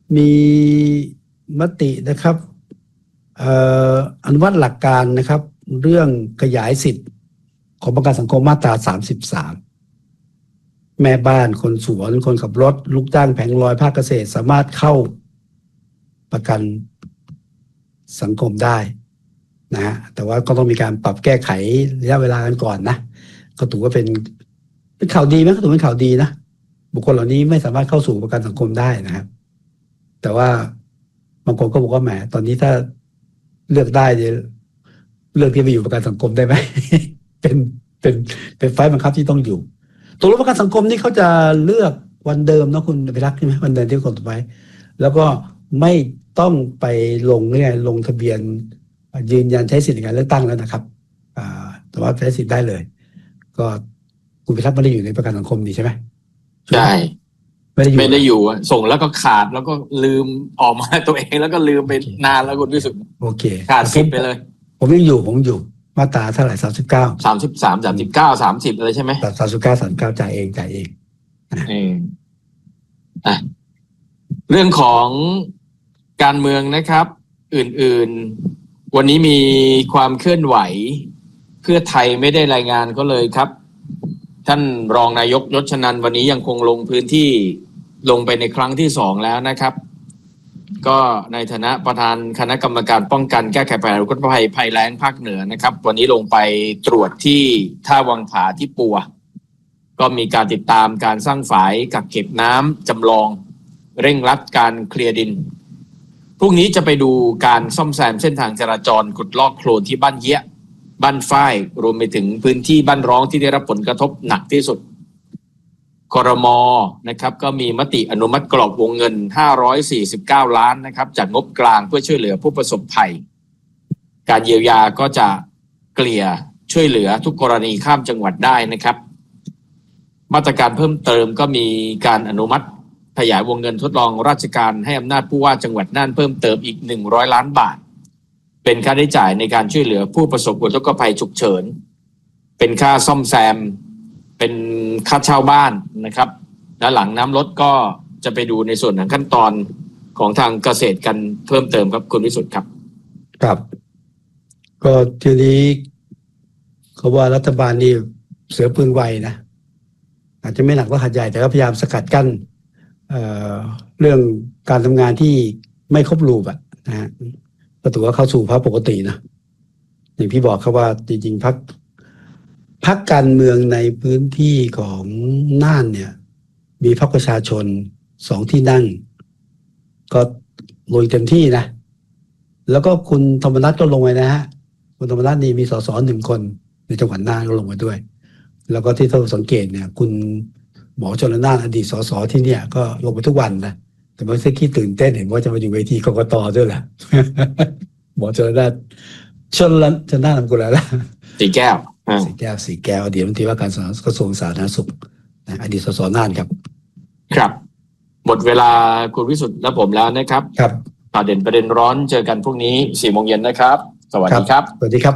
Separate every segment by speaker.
Speaker 1: มีมตินะครับอนุมัติหลักการนะครับเรื่องขยายสิทธิ์ของประกันสังคมมาตรา33แม่บ้านคนสวนคนขับรถลูกจ้างแผงลอยภาคเกษตรสามารถเข้าประกันสังคมได้นะฮะแต่ว่าก็ต้องมีการปรับแก้ไขระยะเวลากันก่อนนะก็ถือว่าเป็นข่าวดีไหมก็ถือเป็นข่าวดีนะบุคคลเหล่านี้ไม่สามารถเข้าสู่ประกันสังคมได้นะครับแต่ว่าบางคนก็บอกว่าแหมตอนนี้ถ้าเลือกได้จะเลือกที่ไปอยู่ประกันสังคมได้ไหม เป็นไฟล์บังคับที่ต้องอยู่ตัวประกันสังคมนี่เขาจะเลือกวันเดิมนะคุณอภิรักษ์ใช่ไหมวันเดิมที่คนต่อไปแล้วก็ไม่ต้องไปลงทะเบียนยืนยันใช้สิทธิในการเลือกตั้งแล้วนะครับแต่ว่าใช้สิทธิ์ได้เลยก็คุณอภิรักษ์ไม่ได้อยู่ในประกันสังคมนี่ใช่ไหม
Speaker 2: ใช่ไม่ได้อยู่ส่งแล้วก็ขาดแล้วก็ลืมออกมาตัวเองแล้วก็ลืมไปนานแล้วคุณวิสุทธิ์
Speaker 1: โอเค
Speaker 2: ขาดสิทธิ์ไปเลย
Speaker 1: ผมยังอยู่มาตราเท่าไหร่39
Speaker 2: 33 39 30อะไรใช่ไหม
Speaker 1: 39 39จ่ายเอง
Speaker 2: เรื่องของการเมืองนะครับอื่นๆวันนี้มีความเคลื่อนไหวเพื่อไทยไม่ได้รายงานก็เลยครับท่านรองนายกยศชนันท์วันนี้ยังคงลงพื้นที่ลงไปในครั้งที่2แล้วนะครับก็ในฐานะประธานคณะกรรมการป้องกันแก้ไขปัญหาอุทกภัยภัยแล้งภาคเหนือนะครับวันนี้ลงไปตรวจที่ท่าวังผาที่ปัวก็มีการติดตามการสร้างฝายกักเก็บน้ำจำลองเร่งรัดการเคลียร์ดินพรุ่งนี้จะไปดูการซ่อมแซมเส้นทางจราจรขุดลอกโคลนที่บ้านเยี่ยบ้านฝ้ายรวมไปถึงพื้นที่บ้านร้องที่ได้รับผลกระทบหนักที่สุดครม.นะครับก็มีมติอนุมัติกรอบวงเงิน549ล้านนะครับจากงบกลางเพื่อช่วยเหลือผู้ประสบภัยการเยียวยาก็จะเกลี่ยช่วยเหลือทุกกรณีข้ามจังหวัดได้นะครับมาตรการเพิ่มเติมก็มีการอนุมัติขยายวงเงินทดลองราชการให้อำนาจผู้ว่าจังหวัดน่านเพิ่มเติมอีก100ล้านบาทเป็นค่าใช้จ่ายในการช่วยเหลือผู้ประสบอุทกภัยฉุกเฉินเป็นค่าซ่อมแซมเป็นค่าเช่าบ้านนะครับและหลังน้ำลดก็จะไปดูในส่วนของขั้นตอนของทางเกษตรกันเพิ่มเติมครับคุณวิสุทธิ์ครับ
Speaker 1: ครับก็ทีนี้เขาว่ารัฐบาลนี่เสือปืนไวนะอาจจะไม่หนักว่าหัดใหญ่แต่ก็พยายามสกัดกั้นเรื่องการทำงานที่ไม่ครบรูปนะฮะก็ถือว่าเข้าสู่ภาวะปกตินะอย่างพี่บอกครับว่าจริงๆพรรคการเมืองในพื้นที่ของน่านเนี่ยมีพรรคประชาชน2ที่นั่งก็ลงเต็มที่นะแล้วก็คุณธรรมนัสก็ลงไปนะฮะคุณธรรมนัสนี่มีสส1คนในจังหวัดน่านก็ลงมาด้วยแล้วก็ที่เราสังเกตเนี่ยคุณหมอชลน่านอดีตสสที่เนี่ยก็ลงไปทุกวันนะแต่ไม่ใช่ขี้ตื่นเต้นเห็นว่าจะมาอยู่เวทีกกต.ด้วยแหละ หมอชลน่านนำกุลแล้ว
Speaker 2: สีแก้ว
Speaker 1: เดี๋ยวที่ว่าการกระทรวงสาธารณสุขอดีตสสน่านครับ
Speaker 2: ครับหมดเวลาคุณวิสุทธิ์และผมแล้วนะครับ
Speaker 1: ครับ
Speaker 2: ข่าวเด่นประเด็นร้อนเจอกันพรุ่งนี้ 4:00 นนะครับสวัสดีครับ
Speaker 1: สวัสดีครับ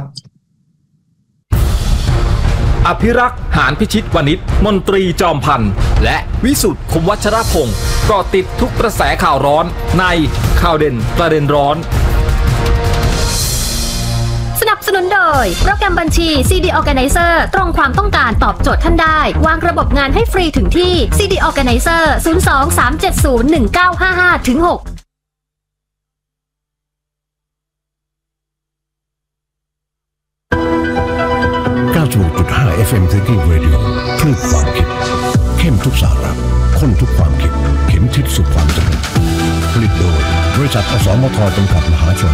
Speaker 3: อภิรักษ์หานพิชิตวณิชมนตรีจอมพันธ์และวิสุทธิ์คมวัชรพงศ์เกาะติดทุกกระแสข่าวร้อนในข่าวเด่นประเด็นร้อน
Speaker 4: สนับสนุนโดยโปรแกรมบัญชี CD Organizer ตรงความต้องการตอบโจทย์ท่านได้วางระบบงานให้ฟรีถึงที่ CD Organizer 02-370-1955-6
Speaker 5: 96.5 FM Thinking Radio คลื่นความคิดเข้มทุกสาระข้นทุกความคิดเข็มทิศสู่ความสำเร็จผลิตโดยบริษัทอสมทจำกัดมหาชน